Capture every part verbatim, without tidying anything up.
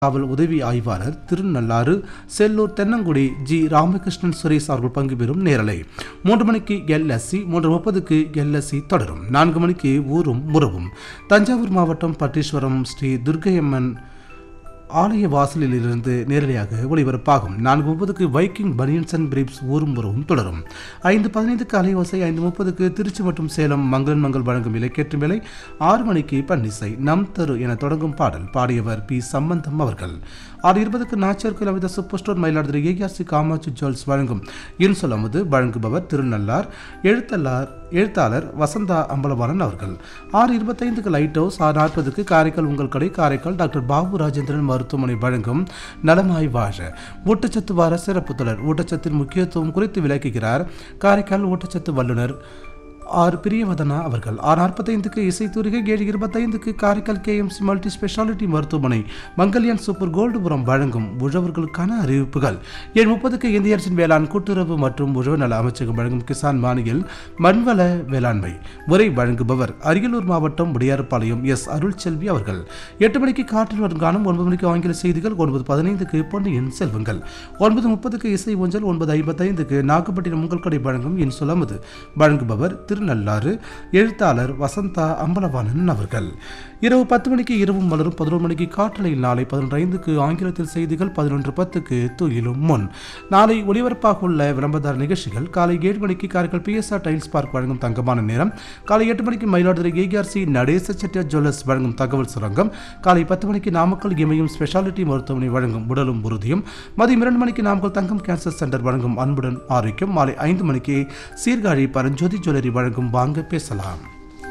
காவல் உதவி ஆய்வாளர் திருநள்ளாறு செல்லூர் தென்னங்குடி ஜி ராமகிருஷ்ணன் சுரேஷ் அவர்கள் பங்கு பெறும் நேரலை. மூன்று மணிக்கு எல்எஸ்சி, மூன்று முப்பதுக்கு எல்எஸ்சி தொடரும். நான்கு மணிக்கு ஊரும் முறவும். தஞ்சாவூர் மாவட்டம் பட்டீஸ்வரம் ஸ்ரீ துர்க்கையம்மன் ஆலய வாசலில் இருந்து நேரடியாக ஒளிபரப்பாகும். நான்கு முப்பதுக்கு வைக்கிங் பனியன்ஸ் அண்ட் பிரீப்ஸ் ஊரும் உறவும் தொடரும். ஐந்து பதினைந்துக்கு அலையோசை, ஐந்து முப்பதுக்கு திருச்சி மற்றும் சேலம் மங்களன் மங்கள் வழங்கும் இலக்கேற்றும் வேலை. ஆறு மணிக்கு பன்னிசை நம் தரு என தொடங்கும் பாடல் பாடியவர் பி சம்பந்தம் அவர்கள். ஆறு இருபதுக்கு நாச்சியார் கோயில் அமைந்த super store Mayiladuthurai ARC Kamakshi jewels வழங்கும் இன்சொல் அமுது. வழங்குபவர் திருநள்ளார் எழுத்தல்லார் எழுத்தாளர் வசந்தா அம்பலவாணன் அவர்கள். ஆறு இருபத்தைந்துக்கு லைட் ஹவுஸ். ஆறு நாற்பதுக்கு காரைக்கால் உங்கள் கடை காரைக்கால் டாக்டர் பாபு ராஜேந்திரன் மருத்துவமனை வழங்கும் நலமாய் வாழ ஊட்டச்சத்து வார சிறப்பு தொடர். ஊட்டச்சத்தின் முக்கியத்துவம் குறித்து விளக்குகிறார் காரைக்கால் ஊட்டச்சத்து வல்லுநர் ஆர் பிரியவதனா அவர்கள். ஆறு நாற்பத்தைந்துக்கு இசைத்தூரிகை. ஏழு இருபத்தைந்துக்கு காரைக்கால் கேஎம்சி மல்டி ஸ்பெஷாலிட்டி மருத்துவமனை மங்கல்யான் சூப்பர் கோல்டுபுரம் வழங்கும் உழவர்களுக்கான அறிவிப்புகள். ஏழு முப்பதுக்கு இந்திய அரசின் வேளாண் கூட்டுறவு மற்றும் உழவு நல அமைச்சகம் வழங்கும் கிசான் மானியில் மண்வள வேளாண்மை உரை வழங்குபவர் அரியலூர் மாவட்டம் உடையார்பாளையம் எஸ் அருள் செல்வி அவர்கள். எட்டு மணிக்கு காற்றில் வரும் காணும். ஒன்பது மணிக்கு ஆங்கில செய்திகள். ஒன்பது பதினைந்துக்கு பொன்னியின் செல்வங்கள். ஒன்பது முப்பதுக்கு இசை ஊஞ்சல். ஒன்பது ஐம்பத்தைந்துக்கு நாகப்பட்டினம் உங்கள் கடை வழங்கும் என் சொலமது. வழங்குபவர் திருநள்ளாறு எழுத்தாளர் வசந்தா அம்பலவாணன் அவர்கள். இரவு பத்து மணிக்கு இரவும் மலரும். பதினொரு மணிக்கு காற்றலையில். நாளை பதினொன்று ஐந்துக்கு ஆங்கிலத்தில் செய்திகள். பதினொன்று பத்துக்கு துயிலும் முன். நாளை ஒளிபரப்பாக உள்ள விளம்பரதார நிகழ்ச்சிகள். காலை ஏழு மணிக்கு காரைக்கால் பிஎஸ்ஆர் டைல்ஸ் பார்க் வழங்கும் தங்கமான நேரம். காலை எட்டு மணிக்கு மயிலாடுதுறை ஏஆர்சி நடேச செட்டியார் ஜுவல்லர்ஸ் வழங்கும் தகவல் சுரங்கம். காலை பத்து மணிக்கு நாமக்கல் இமயம் ஸ்பெஷாலிட்டி மருத்துவமனை வழங்கும் உடலும் உறுதியும். மதியம் இரண்டு மணிக்கு நாமக்கல் தங்கம் கேன்சர் சென்டர் வழங்கும் அன்புடன் ஆரோக்கியம். மாலை ஐந்து மணிக்கு சீர்காழி பரஞ்சோதி ஜுவல்லரி வழங்கும் வாங்க பேசலாம்.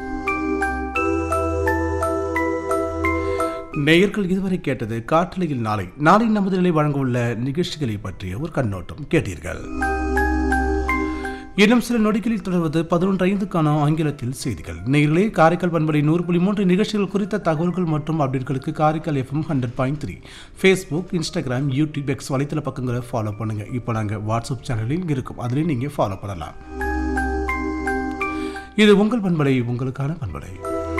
நேயர்கள் இதுவரை கேட்டது காற்றலையில். நாளை நாளை நமது நிலை வழங்க உள்ள நிகழ்ச்சிகளை பற்றிய ஒரு கண்ணோட்டம் கேட்டீர்கள். இன்னும் சில நொடிகளில் தொடர்வது பதினொன்று ஐந்துக்கான ஆங்கிலத்தில் செய்திகள். நேயர்களே, காரைக்கால் பண்பலை நூறு புள்ளி மூன்று நிகழ்ச்சிகள் குறித்த தகவல்கள் மற்றும் அப்டேட்களுக்கு Karaikal FM hundred point three Facebook, Instagram, YouTube, X வலைத்தள பக்கங்களை ஃபாலோ பண்ணுங்க. இப்போ நாங்கள் வாட்ஸ்அப் சேனலில் இருக்கும், அதிலையும் நீங்கள் ஃபாலோ பண்ணலாம். இது உங்கள் பண்பலை, உங்களுக்கான பண்பலை.